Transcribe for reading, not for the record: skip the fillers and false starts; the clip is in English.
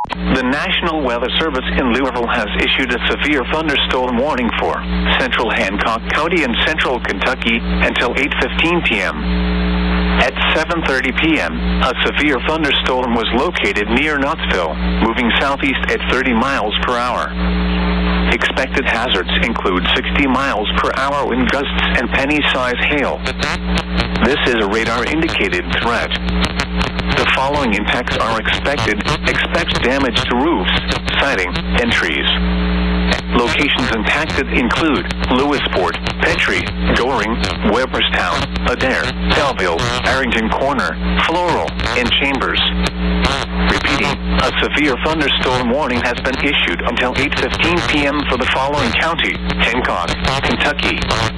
The National Weather Service in Louisville has issued a severe thunderstorm warning for central Hancock County and central Kentucky until 8:15 p.m. At 7:30 p.m., a severe thunderstorm was located near Knoxville, moving southeast at 30 miles per hour. Expected hazards include 60 miles per hour wind gusts and penny-sized hail. This is a radar-indicated threat. The following impacts are expected. Expect damage to roofs, siding, and trees. Locations impacted include Lewisport, Petrie, Goring, Weberstown, Adair, Belleville, Arrington Corner, Floral, and Chambers. Repeating, a severe thunderstorm warning has been issued until 8:15 p.m. for the following county: Hancock, Kentucky,